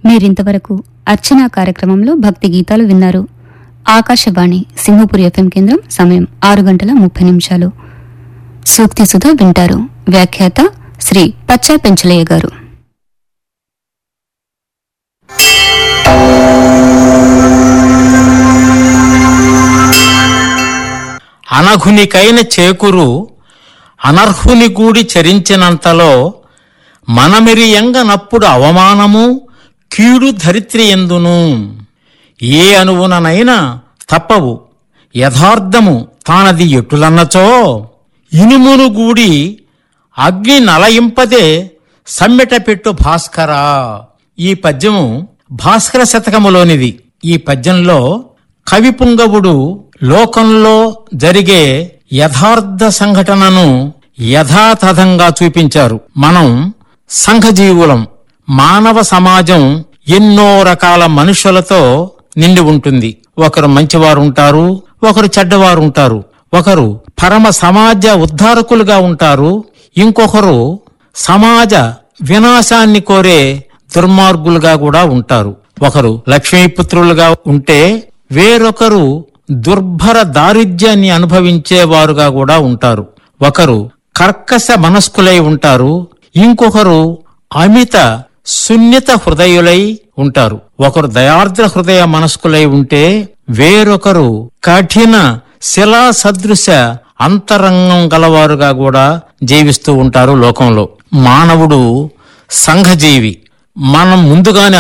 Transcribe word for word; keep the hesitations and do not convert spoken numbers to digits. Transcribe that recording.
మీరింతవరకు అర్చనా కార్యక్రమంలో భక్తి గీతాలు విన్నారు. ఆకాశవాణి సింహపురి ఎఫ్ఎం కేంద్రం. సమయం ఆరు గంటల ముప్పై నిమిషాలు. సూక్తి సుధా వింటారు. వ్యాఖ్యాత శ్రీ పచ్చా పెంచలయ్య గారు. అనఘునికైన చేకురు అనర్హుని గూడి చరించినంతలో మనమెరియంగనప్పుడు అవమానము కీడు ధరిత్రి ఎందును. ఏ అనువుననైనా తప్పవు యథార్థము తానది ఎటులన్నచో ఇనుమును గూడి అగ్ని నలయింపదే సమ్మెట పెట్టు భాస్కరా. ఈ పద్యము భాస్కర శతకములోనిది. ఈ పద్యంలో కవిపుంగవుడు లోకంలో జరిగే యథార్థ సంఘటనను యథాతథంగా చూపించారు. మనం సంఘజీవులం. మానవ సమాజం ఎన్నో రకాల మనుషులతో నిండి ఉంటుంది. ఒకరు మంచివారు ఉంటారు, ఒకరు చెడ్డవారు ఉంటారు. ఒకరు పరమ సమాజ ఉద్ధారకులుగా ఉంటారు, ఇంకొకరు సమాజ వినాశాన్ని కోరే దుర్మార్గులుగా కూడా ఉంటారు. ఒకరు లక్ష్మీపుత్రులుగా ఉంటే వేరొకరు దుర్భర దారిద్ర్యాన్ని అనుభవించేవారుగా కూడా ఉంటారు. ఒకరు కర్కశ మనస్కులై ఉంటారు, ఇంకొకరు అమిత సున్నిత హృదయులై ఉంటారు. ఒకరు దయార్ద్ర హృదయ మనస్కులై ఉంటే వేరొకరు కఠిన శిలా సదృశ అంతరంగం గలవారుగా కూడా జీవిస్తూ ఉంటారు లోకంలో. మానవుడు సంఘజీవి. మనం ముందుగానే